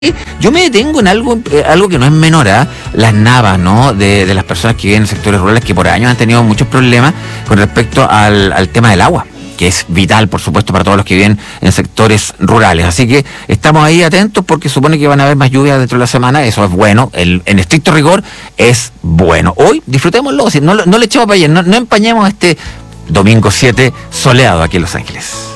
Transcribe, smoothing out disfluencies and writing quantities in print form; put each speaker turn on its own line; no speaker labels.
Yo me detengo en algo que no es menor, las navas, ¿no? De las personas que viven en sectores rurales que por años han tenido muchos problemas con respecto al tema del agua, que es vital, por supuesto, para todos los que viven en sectores rurales. Así que estamos ahí atentos porque supone que van a haber más lluvias dentro de la semana. Eso es bueno, en estricto rigor es bueno. Hoy disfrutémoslo, no le echemos para allá, no empañemos este domingo 7 soleado aquí en Los Ángeles.